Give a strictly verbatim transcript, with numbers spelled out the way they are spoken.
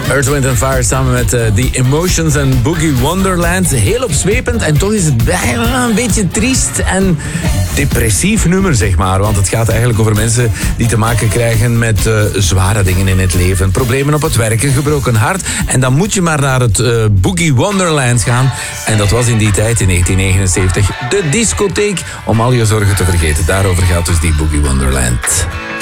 Earth, Wind and Fire samen met uh, The Emotions en Boogie Wonderland. Heel opzwepend en toch is het bijna een beetje triest en depressief nummer, zeg maar. Want het gaat eigenlijk over mensen die te maken krijgen met uh, zware dingen in het leven. Problemen op het werk, een gebroken hart. En dan moet je maar naar het uh, Boogie Wonderland gaan. En dat was in die tijd, in negentien negenenzeventig, de discotheek om al je zorgen te vergeten. Daarover gaat dus die Boogie Wonderland.